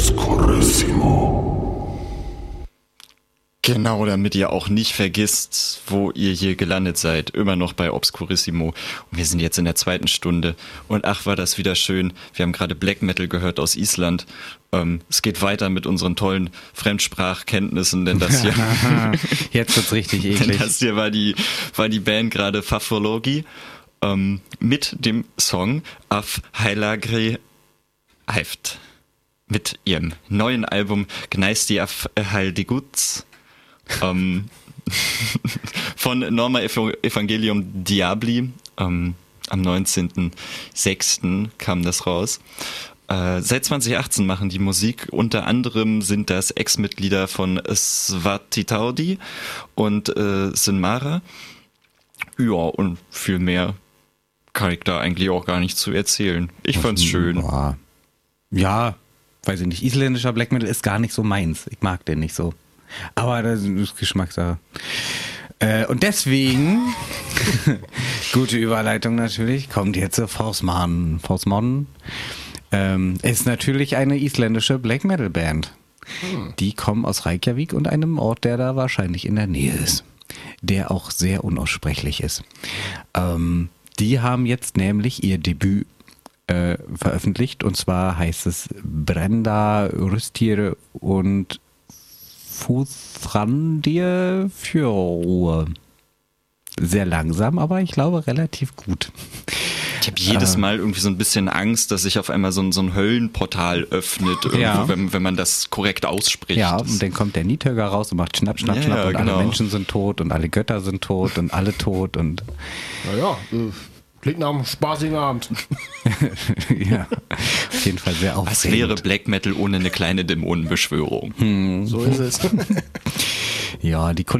Obscurissimo. Genau, damit ihr auch nicht vergisst, wo ihr hier gelandet seid. Immer noch bei Obscurissimo. Und wir sind jetzt in der 2. Stunde. Und ach, war das wieder schön. Wir haben gerade Black Metal gehört aus Island. Es geht weiter mit unseren tollen Fremdsprachkenntnissen, denn das hier... Jetzt wird's richtig eklig. Denn das hier war die Band gerade Fafologi mit dem Song Af Heilagri Heift. Mit ihrem neuen Album Gneisti Af Heildiguts. Von Norma Evangelium Diabli. Am 19.06. kam das raus. Seit 2018 machen die Musik. Unter anderem sind das Ex-Mitglieder von Svatitaudi und Sinmara. Ja, und viel mehr kann ich da eigentlich auch gar nicht zu erzählen. Ich fand's schön. Ja, weiß ich nicht. Isländischer Black Metal ist gar nicht so meins. Ich mag den nicht so. Aber das ist Geschmackssache. Und deswegen, gute Überleitung natürlich, kommt jetzt zur Force Modern. Ist natürlich eine isländische Black Metal Band. Die kommen aus Reykjavik und einem Ort, der da wahrscheinlich in der Nähe ist. Der auch sehr unaussprechlich ist. Die haben jetzt nämlich ihr Debüt veröffentlicht, und zwar heißt es Brenda Rüstiere und Futhrandir für Ruhe. Sehr langsam, aber ich glaube relativ gut. Ich habe jedes Mal irgendwie so ein bisschen Angst, dass sich auf einmal so ein Höllenportal öffnet, wenn man das korrekt ausspricht. Ja, und dann kommt der Nidhögger raus und macht Schnapp, Schnapp, Schnapp und genau. Alle Menschen sind tot und alle Götter sind tot und alle tot und... Naja, klingt nach einem spaßigen Abend. Ja, auf jeden Fall sehr aufregend. Was wäre Black Metal ohne eine kleine Dämonenbeschwörung? So ist es. Ja, die